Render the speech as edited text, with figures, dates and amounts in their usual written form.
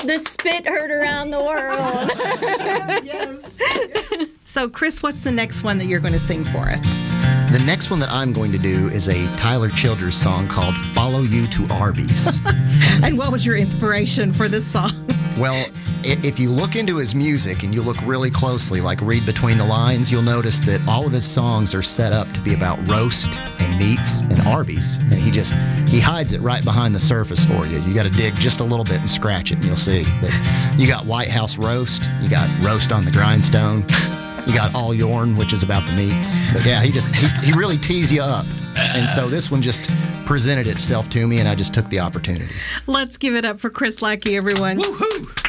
The spit heard around the world. Yes. So, Chris, what's the next one that you're going to sing for us? The next one that I'm going to do is a Tyler Childers song called Follow You to Arby's. And what was your inspiration for this song? Well, if you look into his music and you look really closely, like read between the lines, you'll notice that all of his songs are set up to be about roast and meats and Arby's. And he hides it right behind the surface for you. You got to dig just a little bit and scratch it, and you'll see that you got White House roast, you got roast on the grindstone, you got all yourn, which is about the meats. But yeah, he really tees you up. And so this one just presented itself to me, and I just took the opportunity. Let's give it up for Chris Lackey, everyone. Woohoo!